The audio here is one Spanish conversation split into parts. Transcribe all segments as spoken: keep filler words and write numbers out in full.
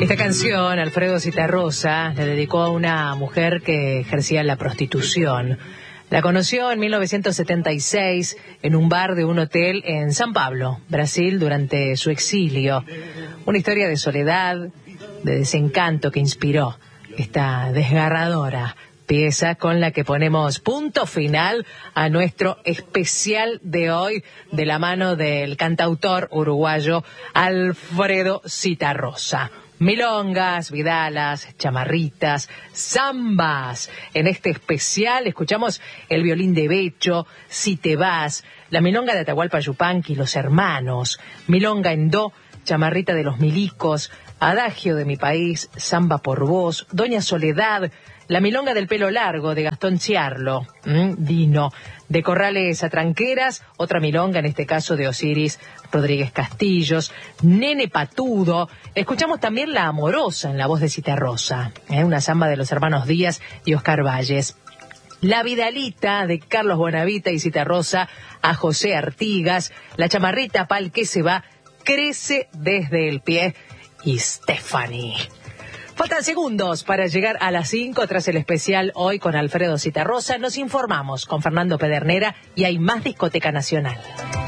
Esta canción, Alfredo Zitarrosa, le dedicó a una mujer que ejercía la prostitución. La conoció en mil novecientos setenta y seis en un bar de un hotel en San Pablo, Brasil, durante su exilio. Una historia de soledad, de desencanto que inspiró esta desgarradora pieza con la que ponemos punto final a nuestro especial de hoy de la mano del cantautor uruguayo Alfredo Zitarrosa. Milongas, vidalas, chamarritas, zambas. En este especial escuchamos el violín de Becho, Si te vas, la milonga de Atahualpa Yupanqui, Los Hermanos, milonga en do, chamarrita de los Milicos, adagio de mi país, samba por vos, Doña Soledad, la milonga del pelo largo de Gastón Ciarlo, ¿Mm? Dino, de Corrales a Tranqueras, otra milonga, en este caso de Osiris Rodríguez Castillos, Nene Patudo. Escuchamos también La Amorosa en la voz de Zitarrosa, ¿eh? Una samba de los hermanos Díaz y Oscar Valles. La Vidalita de Carlos Bonavita y Zitarrosa a José Artigas, la chamarrita pa'l que se va, crece desde el pie y Stephanie. Faltan segundos para llegar a las cinco tras el especial hoy con Alfredo Zitarrosa. Nos informamos con Fernando Pedernera y hay más Discoteca Nacional.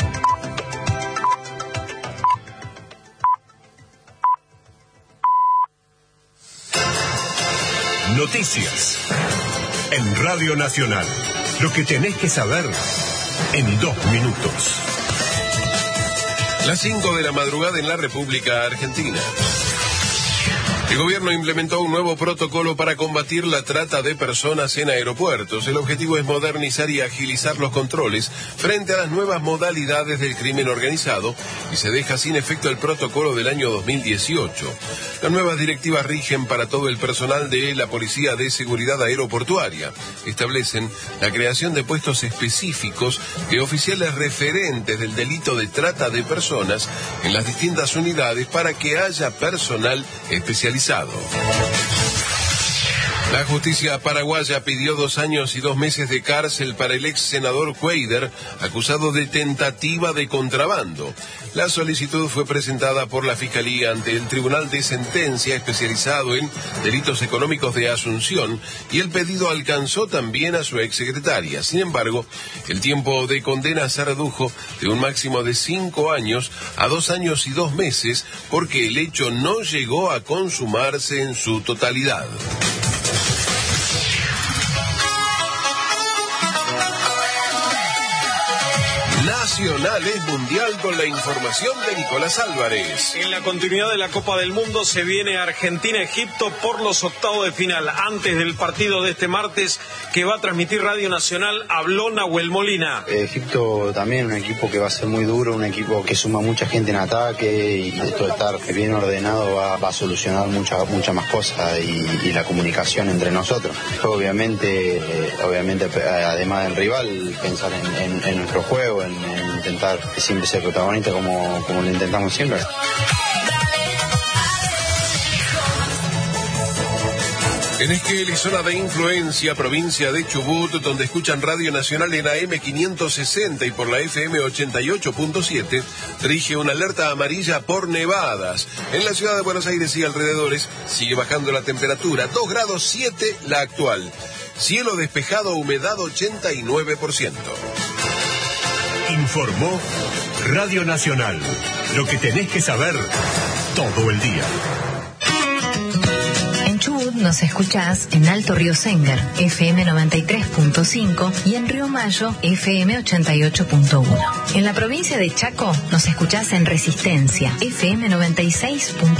Noticias en Radio Nacional. Lo que tenés que saber en dos minutos. Las cinco de la madrugada en la República Argentina. El gobierno implementó un nuevo protocolo para combatir la trata de personas en aeropuertos. El objetivo es modernizar y agilizar los controles frente a las nuevas modalidades del crimen organizado y se deja sin efecto el protocolo del año dos mil dieciocho. Las nuevas directivas rigen para todo el personal de la Policía de Seguridad Aeroportuaria. Establecen la creación de puestos específicos de oficiales referentes del delito de trata de personas en las distintas unidades para que haya personal especializado. La justicia paraguaya pidió dos años y dos meses de cárcel para el ex senador Cuader, acusado de tentativa de contrabando. La solicitud fue presentada por la Fiscalía ante el Tribunal de Sentencia especializado en delitos económicos de Asunción y el pedido alcanzó también a su exsecretaria. Sin embargo, el tiempo de condena se redujo de un máximo de cinco años a dos años y dos meses porque el hecho no llegó a consumarse en su totalidad. Nacional es mundial con la información de Nicolás Álvarez. En la continuidad de la Copa del Mundo se viene Argentina-Egipto por los octavos de final. Antes del partido de este martes que va a transmitir Radio Nacional, habló Nahuel Molina. Egipto también un equipo que va a ser muy duro, un equipo que suma mucha gente en ataque y esto de estar bien ordenado va, va a solucionar muchas mucha más cosas y, y la comunicación entre nosotros. Obviamente, eh, obviamente además del rival, pensar en, en, en nuestro juego, en, en intentar siempre ser protagonista como, como lo intentamos siempre. En Esquel y zona de influencia, provincia de Chubut, donde escuchan Radio Nacional en A M quinientos sesenta y por la F M ochenta y ocho punto siete, rige una alerta amarilla por nevadas. En la ciudad de Buenos Aires y alrededores sigue bajando la temperatura, dos grados siete la actual. Cielo despejado, humedad ochenta y nueve por ciento. Informó Radio Nacional. Lo que tenés que saber todo el día. En Chubut nos escuchás en Alto Río Sénger, F M noventa y tres punto cinco y en Río Mayo, F M ochenta y ocho punto uno. En la provincia de Chaco nos escuchás en Resistencia, F M noventa y seis punto